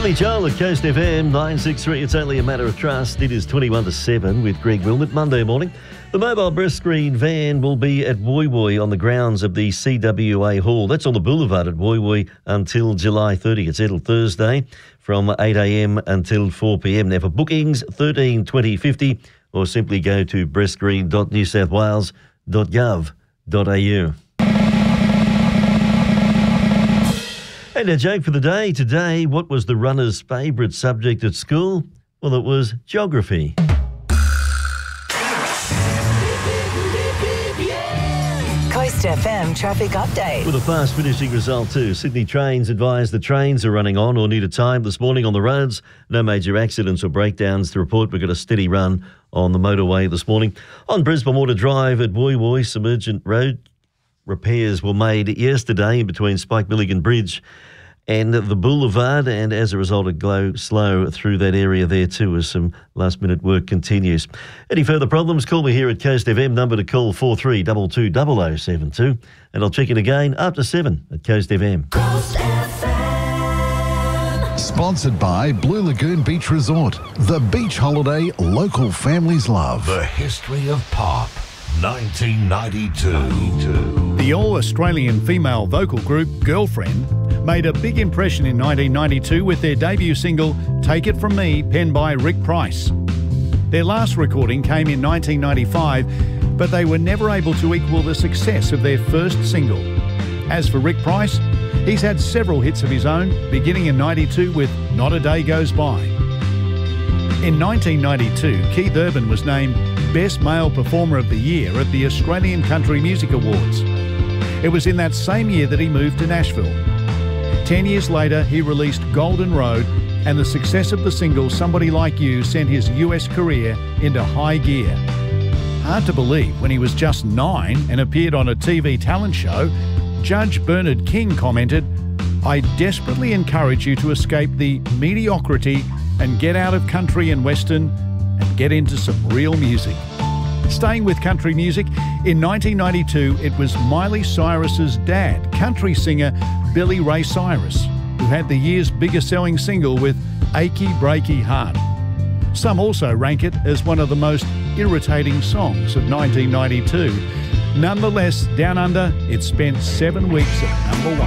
Billy Joel at Coast FM 963. It's only a matter of trust. It is 21 to 7 with Greg Wilmot. Monday morning, the mobile breast screen van will be at Woy Woy on the grounds of the CWA Hall. That's on the boulevard at Woy Woy until July 30. It's settled Thursday from 8 a.m. until 4 p.m. Now for bookings, 13 20 50, or simply go to breastscreen.newsouthwales.gov.au. And our joke for the day today, what was the runner's favourite subject at school? Well, it was geography. Coast FM traffic update. With a fast finishing result too. Sydney Trains advise the trains are running on or near time this morning on the roads. No major accidents or breakdowns to report. We've got a steady run on the motorway this morning. On Brisbane Water Drive at Woy Woy, Submergent Road, repairs were made yesterday in between Spike Milligan Bridge and the boulevard, and as a result it go slow through that area there too as some last minute work continues. Any further problems, call me here at Coast FM, number to call 4322 0072, and I'll check in again after 7 at Coast FM. Coast FM. Sponsored by Blue Lagoon Beach Resort, the beach holiday local families love. The history of pop, 1992. The all-Australian female vocal group Girlfriend made a big impression in 1992 with their debut single Take It From Me, penned by Rick Price. Their last recording came in 1995, but they were never able to equal the success of their first single. As for Rick Price, he's had several hits of his own, beginning in 92 with Not a Day Goes By. In 1992, Keith Urban was named Best Male Performer of the Year at the Australian Country Music Awards. It was in that same year that he moved to Nashville. 10 years later, he released Golden Road, and the success of the single Somebody Like You sent his US career into high gear. Hard to believe, when he was just 9 and appeared on a TV talent show, Judge Bernard King commented, "I desperately encourage you to escape the mediocrity and get out of country and western and get into some real music." Staying with country music, in 1992 it was Miley Cyrus's dad, country singer Billy Ray Cyrus, who had the year's biggest selling single with Achy Breaky Heart. Some also rank it as one of the most irritating songs of 1992. Nonetheless, Down Under, it spent 7 weeks at number 1.